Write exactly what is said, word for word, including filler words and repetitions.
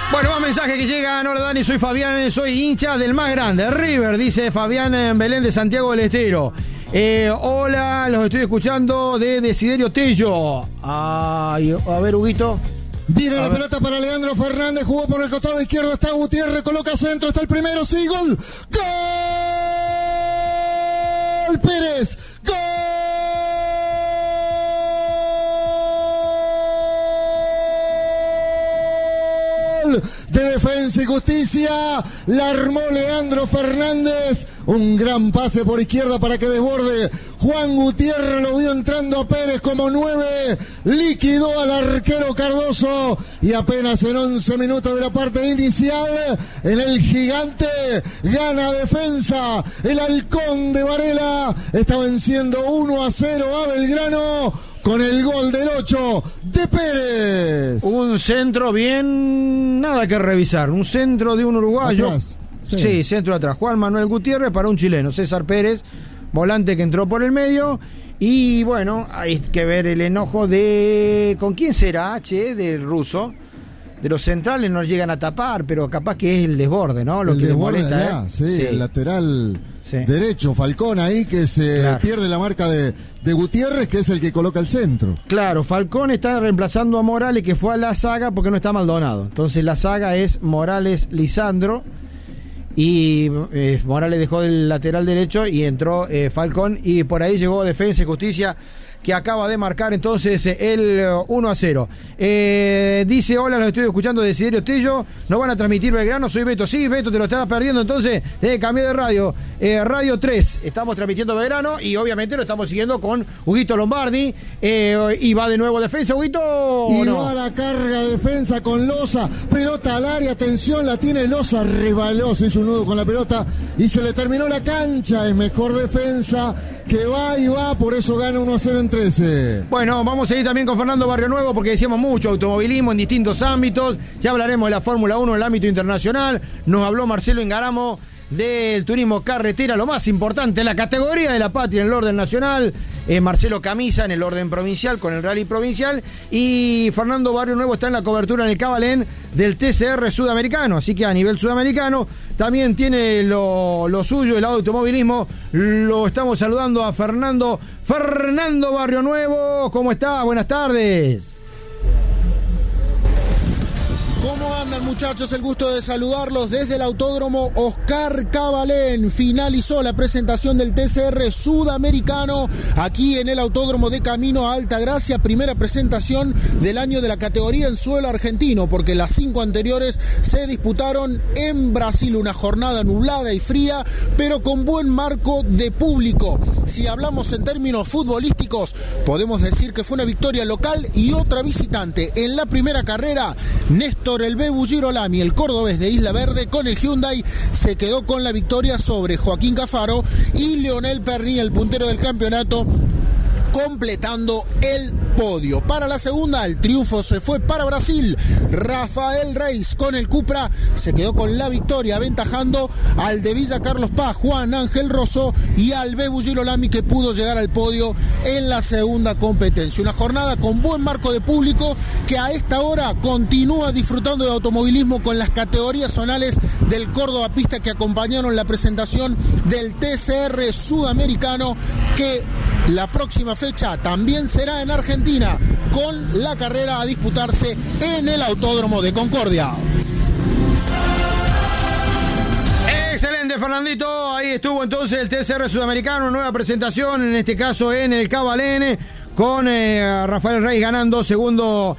Bueno, más mensajes que llegan. Hola Dani, soy Fabián, soy hincha del más grande, River, dice Fabián en Belén de Santiago del Estero. Eh, hola, los estoy escuchando de Desiderio Tello. Ay, a ver, Huguito. Viene la pelota para Leandro Fernández, jugó por el costado izquierdo, está Gutiérrez, coloca centro, está el primero, sí, gol. ¡Gol! Pérez, ¡gol! De Defensa y Justicia, la armó Leandro Fernández, un gran pase por izquierda para que desborde Juan Gutiérrez, lo vio entrando a Pérez como nueve, liquidó al arquero Cardoso y apenas en once minutos de la parte inicial, en el Gigante gana Defensa, el Halcón de Varela está venciendo uno a cero a Belgrano, con el gol del ocho de Pérez. Un centro bien, nada que revisar. Un centro de un uruguayo. Atrás, sí. sí, centro atrás. Juan Manuel Gutiérrez para un chileno. César Pérez, volante que entró por el medio. Y bueno, hay que ver el enojo de... ¿Con quién será, che? Del ruso. De los centrales no llegan a tapar, pero capaz que es el desborde, ¿no? Lo el que le desborde molesta, allá, ¿eh? sí, sí, el lateral sí. derecho, Falcón ahí, que se Claro. pierde la marca de, de Gutiérrez, que es el que coloca el centro. Claro, Falcón está reemplazando a Morales, que fue a la saga porque no está Maldonado. Entonces la saga es Morales-Lisandro. Y eh, Morales dejó el lateral derecho y entró eh, Falcón. Y por ahí llegó Defensa y Justicia, que acaba de marcar entonces el uno a cero. Eh, dice, hola, los estoy escuchando de Desiderio Tello. ¿No van a transmitir Belgrano? Soy Beto. Sí, Beto, te lo estabas perdiendo, entonces eh, cambié de radio. Eh, radio tres, estamos transmitiendo Belgrano y obviamente lo estamos siguiendo con Huguito Lombardi. Eh, y va de nuevo Defensa, Huguito. Y no? va a la carga de Defensa con Loza, pelota al área, atención, la tiene Loza, rebaló, se hizo un nudo con la pelota y se le terminó la cancha. Es mejor Defensa, que va y va, por eso gana uno a cero en trece. Bueno, vamos a ir también con Fernando Barrio Nuevo porque decíamos mucho automovilismo en distintos ámbitos. Ya hablaremos de la Fórmula uno en el ámbito internacional. Nos habló Marcelo Ingaramo del turismo carretera, lo más importante, la categoría de la patria en el orden nacional. eh, Marcelo Camisa en el orden provincial con el rally provincial, y Fernando Barrio Nuevo está en la cobertura en el Cabalén del T C R sudamericano, así que a nivel sudamericano también tiene lo, lo suyo el automovilismo. Lo estamos saludando a Fernando Fernando Barrio Nuevo. ¿Cómo está? Buenas tardes. ¿Cómo andan, muchachos? El gusto de saludarlos desde el Autódromo Oscar Cabalén. Finalizó la presentación del T C R sudamericano aquí en el Autódromo de Camino a Altagracia. Primera presentación del año de la categoría en suelo argentino, porque las cinco anteriores se disputaron en Brasil. Una jornada nublada y fría, pero con buen marco de público. Si hablamos en términos futbolísticos, podemos decir que fue una victoria local y otra visitante. En la primera carrera, Néstor El Bebu Girolami, el cordobés de Isla Verde, con el Hyundai se quedó con la victoria sobre Joaquín Cafaro y Leonel Perni, el puntero del campeonato, completando el podio. Para la segunda, el triunfo se fue para Brasil. Rafael Reis con el Cupra se quedó con la victoria, aventajando al de Villa Carlos Paz, Juan Ángel Rosso, y al Bebu Girolami, que pudo llegar al podio en la segunda competencia. Una jornada con buen marco de público que a esta hora continúa disfrutando de automovilismo con las categorías zonales del Córdoba Pista que acompañaron la presentación del T C R sudamericano, que la próxima fecha también será en Argentina, con la carrera a disputarse en el Autódromo de Concordia. Excelente, Fernandito. Ahí estuvo entonces el T C R sudamericano, nueva presentación, en este caso en el Cabalén, con eh, Rafael Reis ganando, segundo